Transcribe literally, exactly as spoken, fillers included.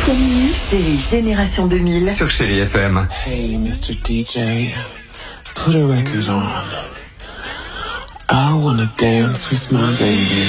Jusqu'à minuit, Chérie Génération deux mille. Sur Chérie F M. Hey, Mister D J, put a record on. I wanna dance with my baby.